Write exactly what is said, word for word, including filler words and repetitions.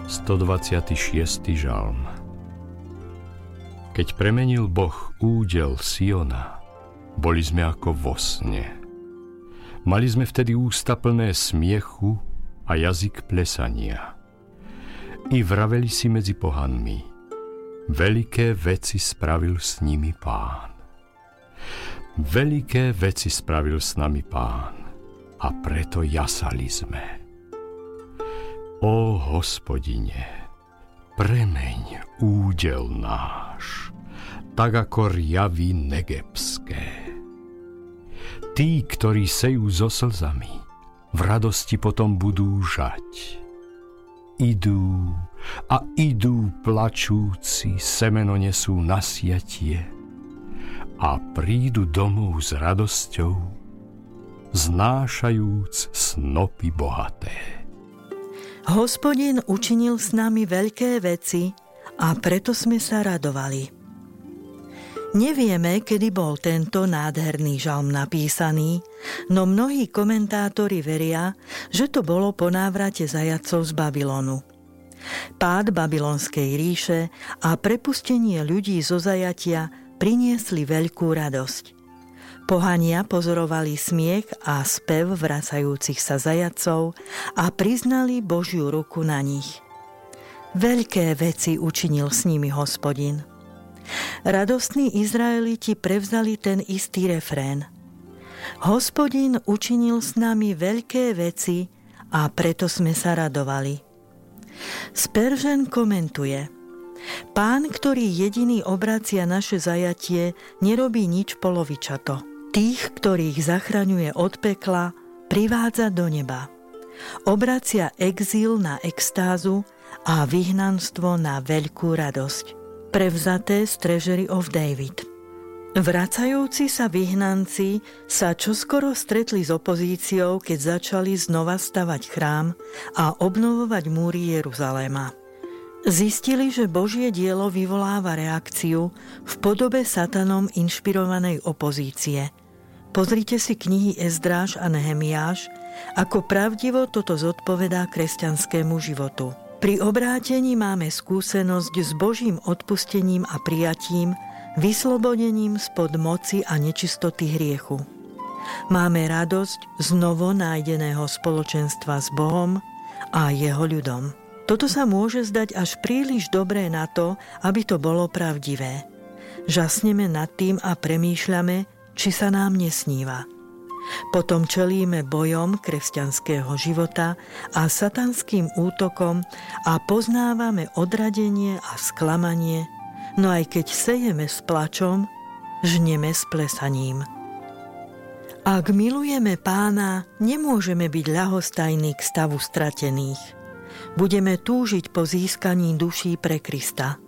stodvadsiaty šiesty žalm. Keď premenil Boh údel Siona, boli sme ako vo sne. Mali sme vtedy ústa plné smiechu a jazyk plesania. I vraveli si medzi pohanmi, veľké veci spravil s nimi Pán. Veľké veci spravil s nami Pán, a preto jasali sme. Ó Hospodine, premeň údel náš, tak ako riavy negebské. Tí, ktorí sejú so slzami, v radosti potom budú žať. Idú a idú plačúci, semeno nesú na siatie a prídu domov s radosťou, znášajúc snopy bohaté. Hospodin učinil s nami veľké veci a preto sme sa radovali. Nevieme, kedy bol tento nádherný žalm napísaný, no mnohí komentátori veria, že to bolo po návrate zajatcov z Babylonu. Pád babylonskej ríše a prepustenie ľudí zo zajatia priniesli veľkú radosť. Pohania pozorovali smiech a spev vracajúcich sa zajatcov a priznali Božiu ruku na nich. Veľké veci učinil s nimi Hospodin. Radostní Izraeliti prevzali ten istý refrén. Hospodin učinil s nami veľké veci a preto sme sa radovali. Spurgeon komentuje: Pán, ktorý jediný obracia naše zajatie, nerobí nič polovičato. Tých, ktorých zachraňuje od pekla, privádza do neba. Obracia exil na extázu a vyhnanstvo na veľkú radosť. Prevzaté z Treasury of David. Vracajúci sa vyhnanci sa čoskoro stretli s opozíciou, keď začali znova stavať chrám a obnovovať múry Jeruzaléma. Zistili, že Božie dielo vyvoláva reakciu v podobe satanom inšpirovanej opozície. Pozrite si knihy Ezdráš a Nehemiáš, ako pravdivo toto zodpovedá kresťanskému životu. Pri obrátení máme skúsenosť s Božím odpustením a prijatím, vyslobodením spod moci a nečistoty hriechu. Máme radosť z novo nájdeného spoločenstva s Bohom a jeho ľudom. Toto sa môže zdať až príliš dobré na to, aby to bolo pravdivé. Žasneme nad tým a premýšľame, či sa nám nesníva. Potom čelíme bojom kresťanského života a satanským útokom a poznávame odradenie a sklamanie, no aj keď sejeme s plačom, žneme s plesaním. Ak milujeme Pána, nemôžeme byť ľahostajní k stavu stratených. Budeme túžiť po získaní duší pre Krista.